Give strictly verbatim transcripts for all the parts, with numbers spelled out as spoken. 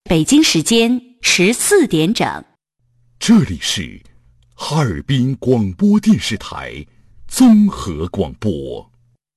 北京时间十四点整。 这里是哈尔滨广播电视台综合广播。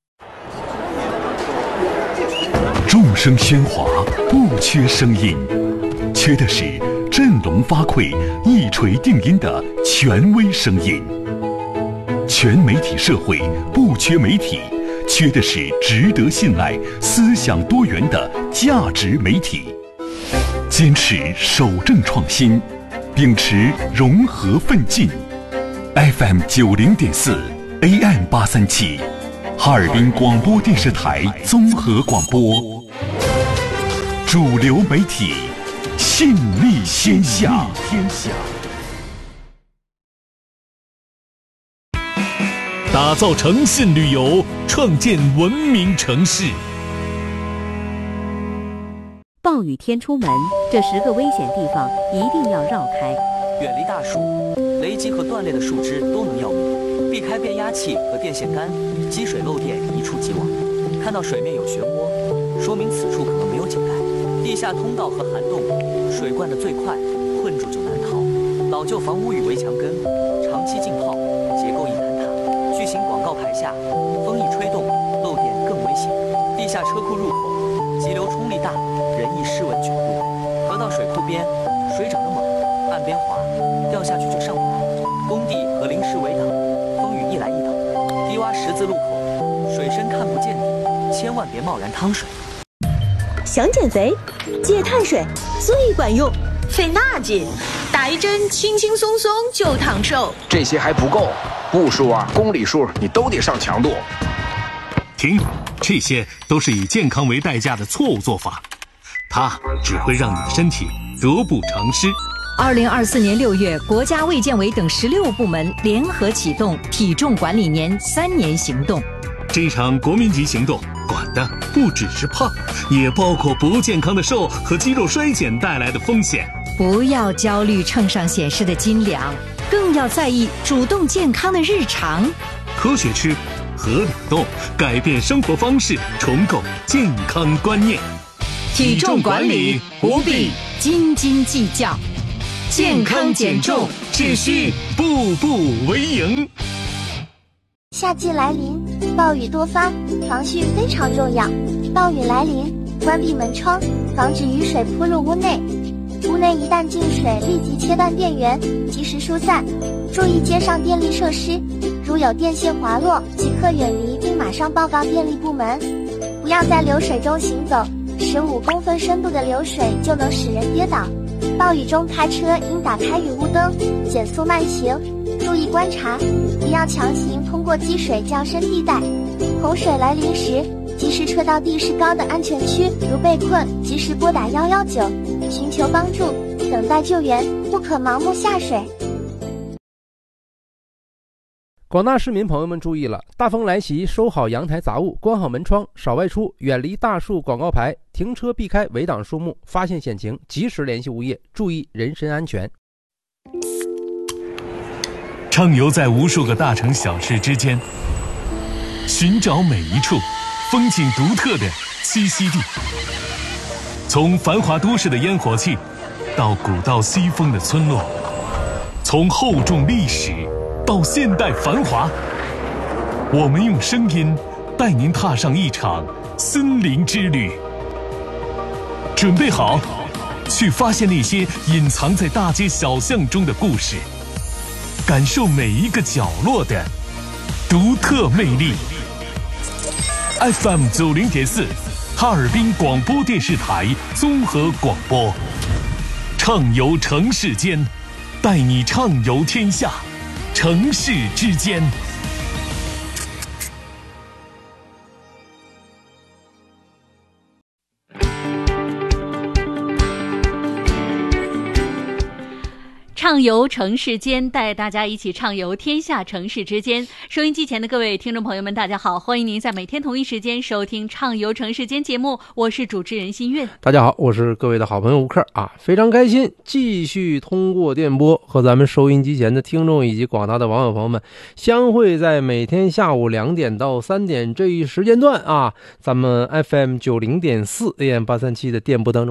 众声喧哗，不缺声音，缺的是振聋发聩、一锤定音的权威声音。全媒体社会不缺媒体，缺的是值得信赖、思想多元的价值媒体。坚持守正创新，秉持融合奋进。F M 九零点四 A M 八三七，哈尔滨广播电视台综合广播，主流媒体，信力天下。天下。 打造诚信旅游，创建文明城市。 暴雨天出门，这十个危险地方一定要绕开。 远离大树，雷击和断裂的树枝都能要命，避开变压器和电线杆，积水漏电一触即亡。看到水面有漩涡，说明此处可能没有井盖。地下通道和涵洞，水灌得最快，困住就难逃。老旧房屋与围墙根，长期浸泡，结构易坍塌。巨型广告牌下，风一吹动，漏电更危险。地下车库入口，急流冲力大，人易失稳卷入。河道水库边，水涨得猛，岸边滑，掉下去就上不来。工地和临时围挡，风雨一来一倒。低洼十字路口，水深看不见底，千万别贸然趟水。 想减肥，戒碳水最管用。 费那劲，打一针轻轻松松就烫瘦。 这些还不够，步数啊、公里数你都得上强度。 停，这些都是以健康为代价的错误做法，它只会让你的身体得不偿失。 二零二四年六月，国家卫健委等十六部门联合启动体重管理年三年行动。 这场国民级行动管的不只是胖，也包括不健康的瘦和肌肉衰减带来的风险。 不要焦虑秤上显示的斤两，更要在意主动健康的日常。 科学吃，合理动，改变生活方式，重构健康观念。 体重管理不必斤斤计较，健康减重只需步步为营。 夏季来临，暴雨多发，防汛非常重要。暴雨来临，关闭门窗，防止雨水扑入屋内。屋内一旦进水，立即切断电源，及时疏散。注意街上电力设施，如有电线滑落，即刻远离并马上报告电力部门。不要在流水中行走，十五公分深度的流水就能使人跌倒。暴雨中开车应打开雨雾灯，减速慢行，注意观察，不要强行通过积水较深地带。洪水来临时，及时撤到地势高的安全区，如被困，及时拨打一一九，寻求帮助，等待救援，不可盲目下水。 广大市民朋友们注意了，大风来袭，收好阳台杂物，关好门窗，少外出，远离大树广告牌，停车避开围挡树木，发现险情及时联系物业，注意人身安全。 畅游在无数个大城小市之间，寻找每一处风景独特的栖息地。从繁华都市的烟火气，到古道西风的村落，从厚重历史到现代繁华，我们用声音带您踏上一场森林之旅。准备好，去发现那些隐藏在大街小巷中的故事，感受每一个角落的独特魅力。F M 九零点四，哈尔滨广播电视台综合广播，畅游城市间，带你畅游天下，城市之间。 畅游城市间，带大家一起畅游天下城市之间。收音机前的各位听众朋友们，大家好，欢迎您在每天同一时间收听畅游城市间节目，我是主持人新韵。 大家好，我是各位的好朋友吴克啊，非常开心继续通过电波和咱们收音机前的听众以及广大的网友朋友们相会在每天下午两点到三点这一时间段啊，咱们 F M 九零点四 A M 八三七的电波当中了。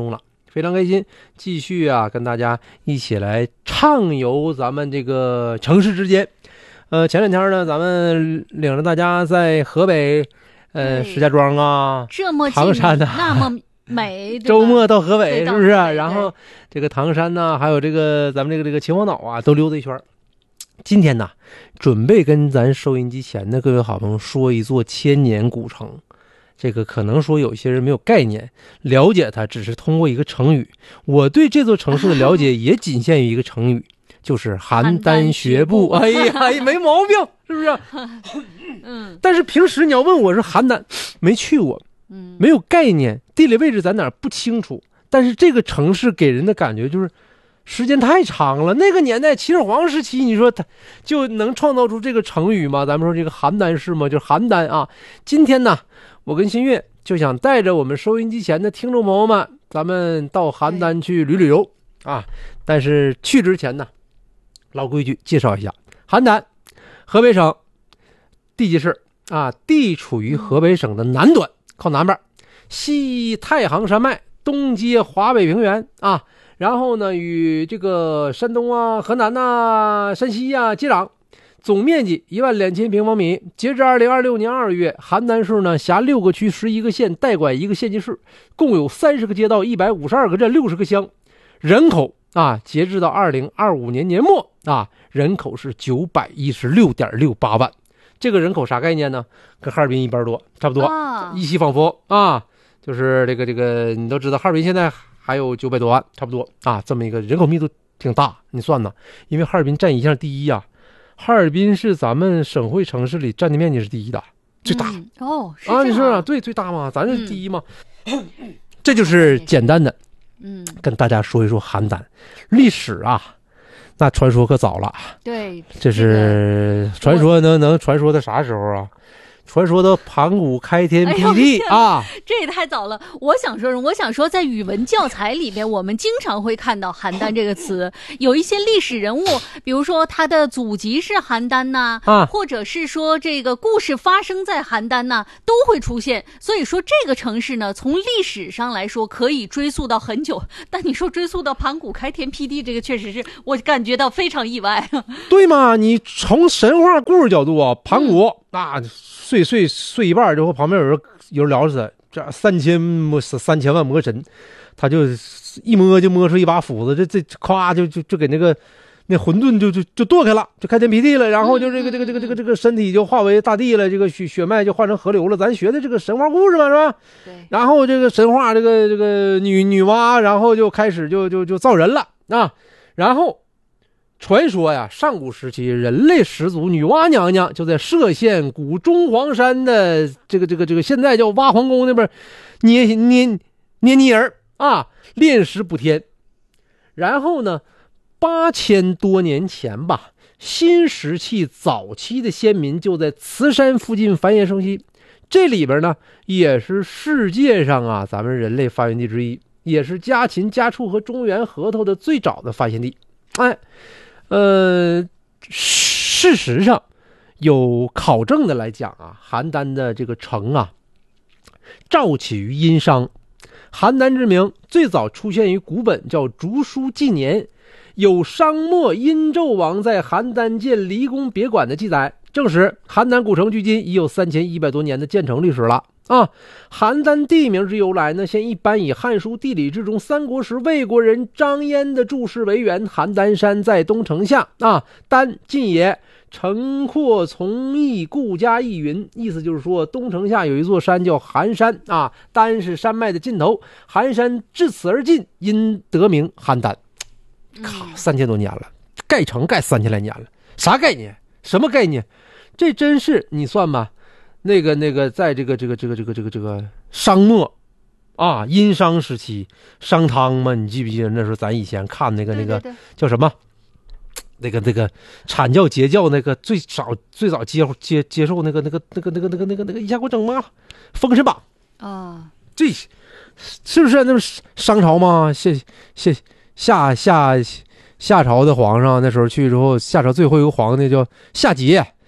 非常开心，继续啊跟大家一起来畅游咱们这个城市之间。呃，前两天呢，咱们领着大家在河北，呃，石家庄啊， 这么唐山呐、 啊，那么美， 周末到河北是不是？ 对然后这个唐山呐、啊，还有这个咱们这个这个秦皇岛啊，都溜达一圈。今天呢，准备跟咱收音机前的各位好朋友说一座千年古城。这个可能说有些人没有概念，了解它只是通过一个成语。我对这座城市的了解也仅限于一个成语，就是邯郸学步。哎呀，没毛病，是不是？ 嗯。 但是平时你要问我是邯郸，没去过， 嗯， 没有概念，地理位置在哪儿不清楚。但是这个城市给人的感觉就是时间太长了。那个年代秦始皇时期，你说他就能创造出这个成语吗？咱们说这个邯郸市嘛，就是邯郸啊。今天呢，我跟新月就想带着我们收音机前的听众朋友们，咱们到邯郸去旅旅游啊。但是去之前呢，老规矩介绍一下，邯郸，河北省地级市啊，地处于河北省的南端，靠南边，西太行山脉，东接华北平原啊。然后呢，与这个山东啊、河南呐、啊、山西啊接壤。总面积一万两千平方米，截至二零二六年二月，邯郸市呢辖六个区、十一个县，代管一个县级市，共有三十个街道、一百五十二个镇、六十个乡，人口啊，截至到二零二五年年末啊，人口是九百一十六点六八万。这个人口啥概念呢？跟哈尔滨一般多，差不多， 啊、 一起仿佛啊，就是这个这个，你都知道，哈尔滨现在还有九百多万，差不多啊，这么一个人口密度挺大，你算呢？因为哈尔滨占一项第一呀、啊。哈尔滨是咱们省会城市里占地面积是第一的，最大、 嗯、哦是啊，你说啊，对，最大嘛，咱是第一嘛。嗯、这就是简单的， 嗯， 跟大家说一说邯郸历史啊，那传说可早了， 对， 这是传说能能传说到啥时候啊？传说的盘古开天辟地、哎、啊， 这也太早了。我想说，我想说，在语文教材里面，我们经常会看到邯郸这个词，有一些历史人物，比如说他的祖籍是邯郸呐、啊，或者是说这个故事发生在邯郸呐、啊，都会出现。所以说，这个城市呢，从历史上来说可以追溯到很久，但你说追溯到盘古开天辟地，这个确实是我感觉到非常意外。 对嘛？你从神话故事角度啊，盘古、嗯、啊。睡睡睡一半之后，旁边有人有人聊着他，这三千三千万魔神，他就一摸就摸出一把斧子，这这咵就就就给那个那混沌就就就剁开了，就开天辟地了，然后就这个这个这个这个这个身体就化为大地了，这个血血脉就换成河流了。咱学的这个神话故事嘛，是吧？ 对。 然后这个神话这个这个女女娲，然后就开始就就就造人了啊，然后。传说呀，上古时期人类始祖女娲娘娘就在歙县古中黄山的这个这个这个现在叫挖皇宫那边捏捏捏泥人啊，炼石补天。然后呢，八千多年前吧，新石器早期的先民就在慈山附近繁衍生息。这里边呢，也是世界上啊咱们人类发源地之一，也是家禽、家畜和中原核桃的最早的发现地。哎。呃，事实上，有考证的来讲啊，邯郸的这个城啊，肇起于殷商。邯郸之名最早出现于古本，叫《竹书纪年》，有商末殷纣王在邯郸建离宫别馆的记载，证实邯郸古城距今已有三千一百多年的建成历史了。啊，邯郸地名之由来呢，现一般以《汉书地理志》中三国时魏国人张燕的注释为源。邯郸山在东城下啊，丹晋也，城廓从义，故家亦云。意思就是说，东城下有一座山叫邯山啊，丹是山脉的尽头，邯山至此而尽，因得名邯郸。靠，三千多年了，盖城盖三千来年了，啥概念？什么概念？这真是你算吧。那个那个，在这个这个这个这个这个这个商末啊，殷商时期，商汤嘛，你记不记得那时候咱以前看那个那个叫什么？那个那个阐教截教那个最早最早接接接受那个那个那个那个那个那个那个一下给我整嘛，《封神榜》 啊， 这是不是那是商朝嘛？下下下下夏朝的皇上那时候去之后，夏朝最后一个皇帝叫夏桀。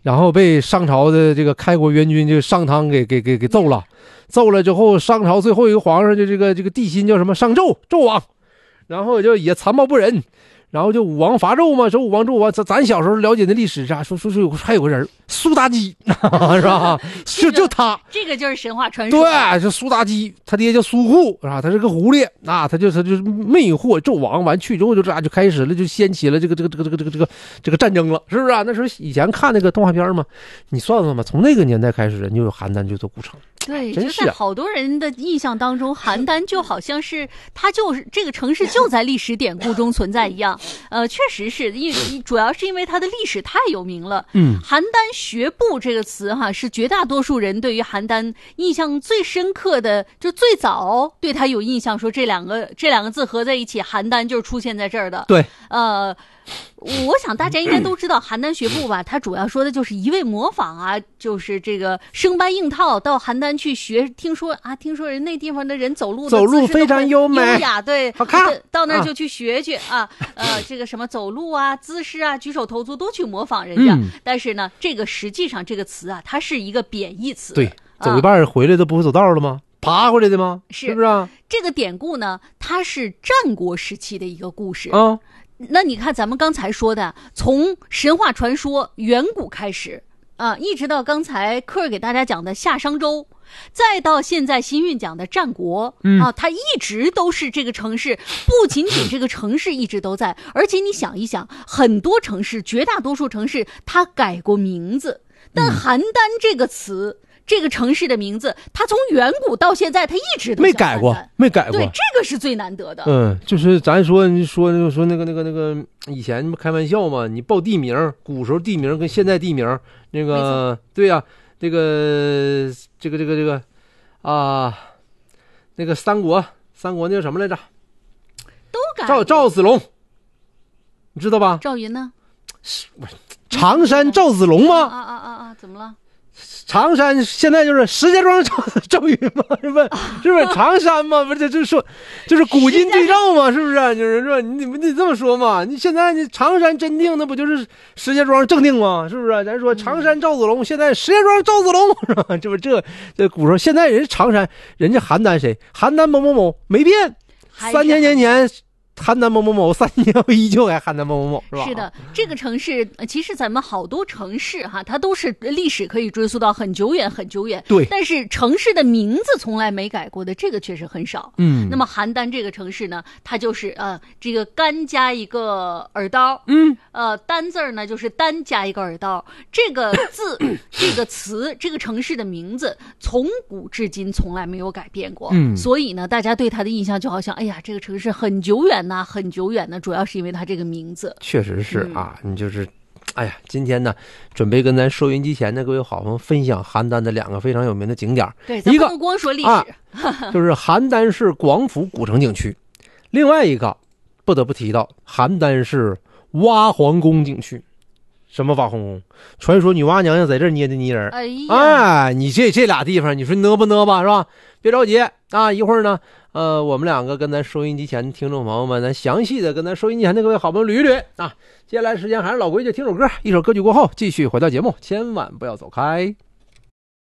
然后被商朝的这个开国元军就商汤给给给给揍了，揍了之后，商朝最后一个皇上就这个这个帝辛叫什么商纣纣王，然后就也残暴不仁。然后就武王伐纣嘛，说武王纣王，咱咱小时候了解的历史啥，说说说有还有个人苏妲己，是吧？就就他， 这个就是神话传说。 对，就苏妲己，他爹叫苏护，是吧？他是个狐狸啊，他就他就是魅惑纣王，完去之后就这样就开始了，就掀起了这个这个这个这个这个这个这个战争了，是不是啊？那时候以前看那个动画片嘛，你算算吧，从那个年代开始，人就有邯郸就做古城。 对，就在好多人的印象当中，邯郸就好像是它就是这个城市就在历史典故中存在一样。呃，确实是，因为主要是因为它的历史太有名了。嗯，邯郸学步这个词哈，是绝大多数人对于邯郸印象最深刻的，就最早对它有印象，说这两个这两个字合在一起，邯郸就是出现在这儿的。 对， 呃。我想大家应该都知道邯郸学步吧，它主要说的就是一味模仿啊，就是这个生搬硬套到邯郸去学。听说啊，听说人那地方的人走路走路非常优美优雅，对， 好看。 到那儿就去学去啊，啊呃，这个什么走路啊、姿势啊、举手投足都去模仿人家。嗯、但是呢，这个实际上这个词啊，它是一个贬义词。 对，走一半回来都不会走道了吗？爬回来的吗？ 是是不是啊？ 这个典故呢，它是战国时期的一个故事啊。 那你看咱们刚才说的，从神话传说远古开始啊，一直到刚才科儿给大家讲的夏商周，再到现在新运讲的战国、嗯、啊，它一直都是这个城市，不仅仅这个城市一直都在，而且你想一想，很多城市，绝大多数城市它改过名字，但邯郸这个词、嗯这个城市的名字，它从远古到现在，它一直都没改过，没改过。 对，这个是最难得的。 嗯，就是咱说，你说说那个那个那个，以前开玩笑嘛，你报地名，古时候地名跟现在地名，那个对呀、啊，这个这个这个这个啊，那个三国三国那个什么来着？ 都改。 赵赵子龙，你知道吧？ 赵云呢？ 常山赵子龙吗？ 啊啊啊啊！怎么了？ 常山现在就是石家庄赵赵云嘛，是不是？是不是常山嘛？不是，就是说，就是古今对照嘛，是不是？就是说，你你你这么说嘛？你现在你常山真定，那不就是石家庄正定吗？是不是？咱说常山赵子龙，现在石家庄赵子龙，是吧？这不这这古时候，现在人常山，人家邯郸谁？邯郸某某某没变，三千年前。邯郸某某某，三年后依旧还邯郸某某某，是吧？ 是的，这个城市其实咱们好多城市哈，它都是历史可以追溯到很久远很久远。 对， 但是城市的名字从来没改过的，这个确实很少。嗯，那么邯郸这个城市呢，它就是呃这个干加一个耳刀，嗯，呃单字呢就是单加一个耳刀，这个字这个词这个城市的名字从古至今从来没有改变过。嗯，所以呢，大家对它的印象就好像，哎呀，这个城市很久远。那很久远呢，主要是因为它这个名字。 确实是啊，嗯、你就是，哎呀，今天呢，准备跟咱收音机前的各位好朋友分享邯郸的两个非常有名的景点。 对， 一个不光说历史， 啊、就是邯郸市广府古城景区；另外一个不得不提到邯郸市蛙皇宫景区。什么蛙皇宫？传说女娲娘娘在这儿捏的泥人。 哎呀， 哎，你这这俩地方，你说呢不呢吧，是吧？别着急啊，一会儿呢。呃，我们两个跟咱收音机前的听众朋友们，咱详细的跟咱收音机前的各位好朋友捋一捋啊。接下来时间还是老规矩，听首歌，一首歌曲过后继续回到节目，千万不要走开。